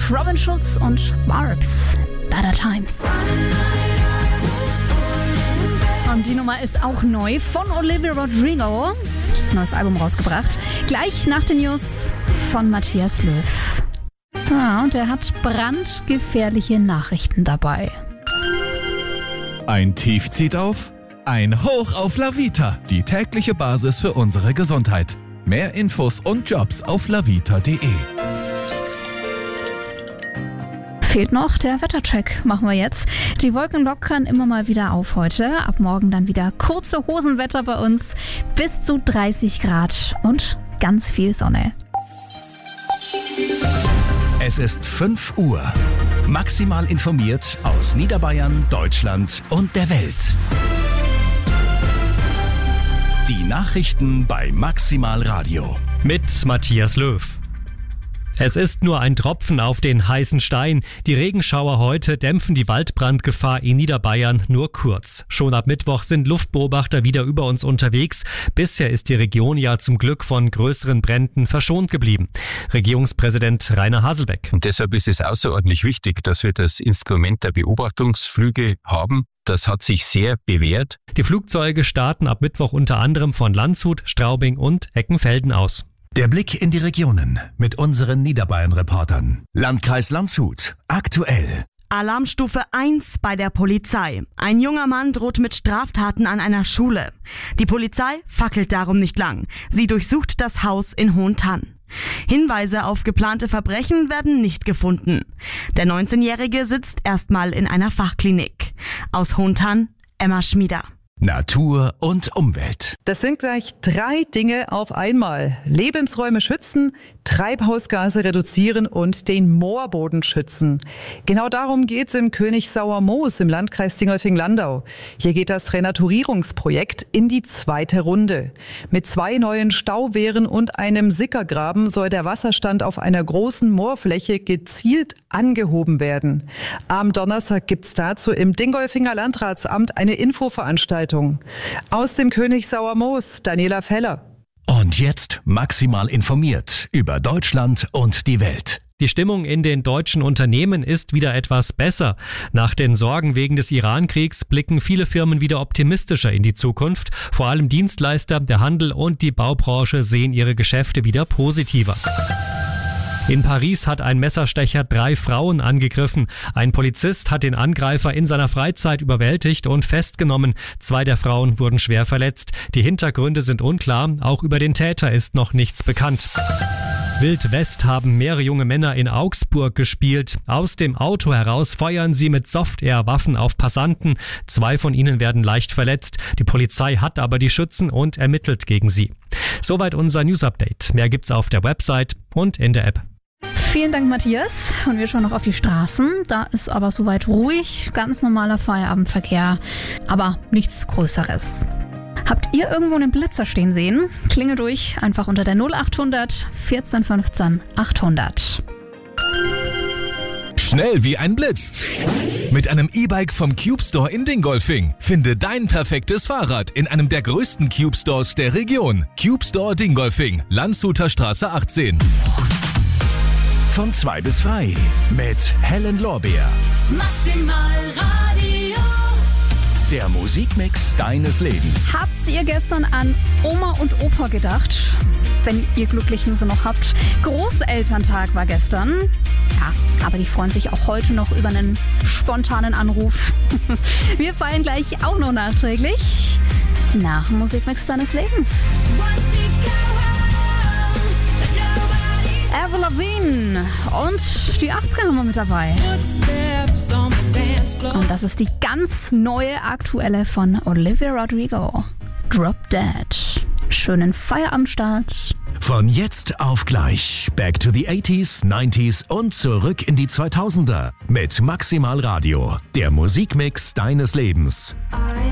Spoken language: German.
Robin Schulz und Barbs. Better Times. Und die Nummer ist auch neu von Olivia Rodrigo. Neues Album rausgebracht. Gleich nach den News von Matthias Löw. Ja, und er hat brandgefährliche Nachrichten dabei. Ein Tief zieht auf, ein Hoch auf La Vita, die tägliche Basis für unsere Gesundheit. Mehr Infos und Jobs auf lavita.de. Fehlt noch der Wettercheck, machen wir jetzt. Die Wolken lockern immer mal wieder auf heute. Ab morgen dann wieder kurze Hosenwetter bei uns. Bis zu 30 Grad und ganz viel Sonne. Es ist 5 Uhr. Maximal informiert aus Niederbayern, Deutschland und der Welt. Die Nachrichten bei Maximal Radio. Mit Matthias Löw. Es ist nur ein Tropfen auf den heißen Stein. Die Regenschauer heute dämpfen die Waldbrandgefahr in Niederbayern nur kurz. Schon ab Mittwoch sind Luftbeobachter wieder über uns unterwegs. Bisher ist die Region ja zum Glück von größeren Bränden verschont geblieben. Regierungspräsident Rainer Haselbeck. Und deshalb ist es außerordentlich wichtig, dass wir das Instrument der Beobachtungsflüge haben. Das hat sich sehr bewährt. Die Flugzeuge starten ab Mittwoch unter anderem von Landshut, Straubing und Eckenfelden aus. Der Blick in die Regionen mit unseren Niederbayern-Reportern. Landkreis Landshut. Aktuell. Alarmstufe 1 bei der Polizei. Ein junger Mann droht mit Straftaten an einer Schule. Die Polizei fackelt darum nicht lang. Sie durchsucht das Haus in Hohentann. Hinweise auf geplante Verbrechen werden nicht gefunden. Der 19-Jährige sitzt erstmal in einer Fachklinik. Aus Hohentann, Emma Schmieder. Natur und Umwelt. Das sind gleich 3 Dinge auf einmal. Lebensräume schützen, Treibhausgase reduzieren und den Moorboden schützen. Genau darum geht's im Königsauer Moos im Landkreis Dingolfing-Landau. Hier geht das Renaturierungsprojekt in die 2. Runde. Mit 2 neuen Stauwehren und einem Sickergraben soll der Wasserstand auf einer großen Moorfläche gezielt angehoben werden. Am Donnerstag gibt's dazu im Dingolfinger Landratsamt eine Infoveranstaltung. Aus dem Königsauer Moos, Daniela Feller. Und jetzt maximal informiert über Deutschland und die Welt. Die Stimmung in den deutschen Unternehmen ist wieder etwas besser. Nach den Sorgen wegen des Iran-Kriegs blicken viele Firmen wieder optimistischer in die Zukunft. Vor allem Dienstleister, der Handel und die Baubranche sehen ihre Geschäfte wieder positiver. In Paris hat ein Messerstecher 3 Frauen angegriffen. Ein Polizist hat den Angreifer in seiner Freizeit überwältigt und festgenommen. 2 der Frauen wurden schwer verletzt. Die Hintergründe sind unklar. Auch über den Täter ist noch nichts bekannt. Wild West haben mehrere junge Männer in Augsburg gespielt. Aus dem Auto heraus feuern sie mit Soft-Air-Waffen auf Passanten. 2 von ihnen werden leicht verletzt. Die Polizei hat aber die Schützen und ermittelt gegen sie. Soweit unser News-Update. Mehr gibt's auf der Website und in der App. Vielen Dank, Matthias. Und wir schauen noch auf die Straßen. Da ist aber soweit ruhig, ganz normaler Feierabendverkehr, aber nichts Größeres. Habt ihr irgendwo einen Blitzer stehen sehen? Klingelt durch, einfach unter der 0800 14 15 800. Schnell wie ein Blitz. Mit einem E-Bike vom Cube Store in Dingolfing. Finde dein perfektes Fahrrad in einem der größten Cube Stores der Region. Cube Store Dingolfing, Landshuter Straße 18. Von 2 bis 3 mit Helen Lorbeer. Maximal Radio. Der Musikmix deines Lebens. Habt ihr gestern an Oma und Opa gedacht? Wenn ihr Glücklichen so noch habt. Großelterntag war gestern. Ja, aber die freuen sich auch heute noch über einen spontanen Anruf. Wir feiern gleich auch noch nachträglich. Nach dem Musikmix deines Lebens. Avril Lavigne und die 80er haben wir mit dabei. Und das ist die ganz neue aktuelle von Olivia Rodrigo. Drop Dead. Schönen Feierabendstart. Von jetzt auf gleich. Back to the 80s, 90s und zurück in die 2000er. Mit Maximal Radio. Der Musikmix deines Lebens.